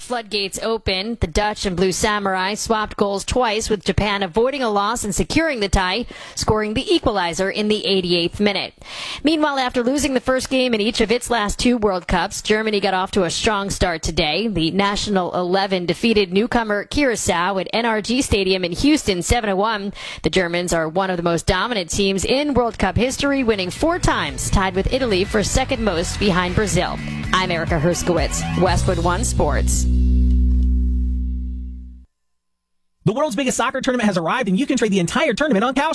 floodgates open. The Dutch and Blue Samurai swapped goals twice, with Japan avoiding a loss and securing the tie, scoring the equalizer in the 88th minute. Meanwhile, after losing the first game in each of its last two World Cups, Germany got off to a strong start today. The National 11 defeated newcomer Curacao at NRG Stadium in Houston 7-1. The Germans are one of the most dominant teams in World Cup history, winning 4 times, tied with Italy for second most behind Brazil. I'm Erica Herskowitz, Westwood One Sports. The world's biggest soccer tournament has arrived, and you can trade the entire tournament on Kalshi.